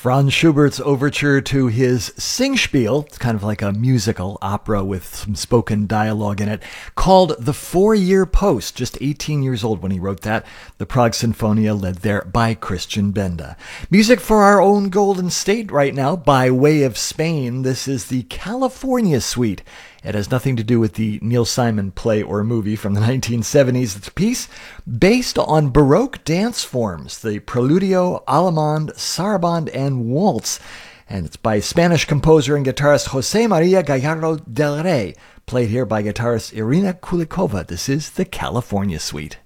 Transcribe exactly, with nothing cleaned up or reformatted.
Franz Schubert's overture to his Singspiel, it's kind of like a musical opera with some spoken dialogue in it, called The Four-Year Post, just eighteen years old when he wrote that. The Prague Sinfonia, led there by Christian Benda. Music for our own Golden State right now, by way of Spain. This is the California Suite. It has nothing to do with the Neil Simon play or movie from the nineteen seventies. It's a piece based on Baroque dance forms, the Preludio, Allemande, Sarabande, and Waltz. And it's by Spanish composer and guitarist Jose Maria Gallardo del Rey, played here by guitarist Irina Kulikova. This is the California Suite.